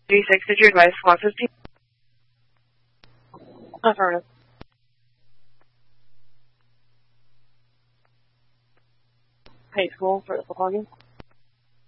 G6, did you advise squad 15? Affirmative. High school for the login.